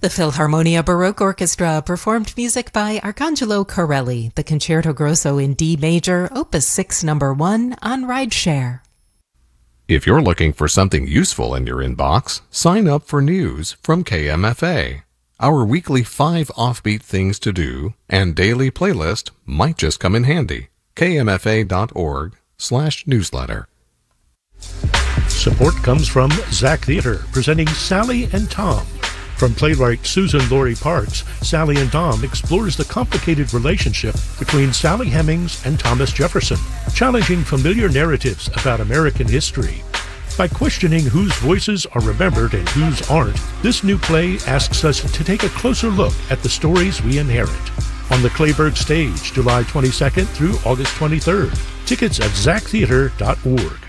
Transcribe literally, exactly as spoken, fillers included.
The Philharmonia Baroque Orchestra performed music by Arcangelo Corelli, the Concerto Grosso in D major, Opus six number one, on Rideshare. If you're looking for something useful in your inbox, sign up for news from K M F A. Our weekly five offbeat things to do and daily playlist might just come in handy. K M F A dot org slash newsletter. Support comes from Zach Theater, presenting Sally and Tom. From playwright Susan Laurie Parks, Sally and Tom explores the complicated relationship between Sally Hemings and Thomas Jefferson, challenging familiar narratives about American history. By questioning whose voices are remembered and whose aren't, this new play asks us to take a closer look at the stories we inherit. On the Clayburgh stage, July twenty-second through August twenty-third. Tickets at zach theater dot org.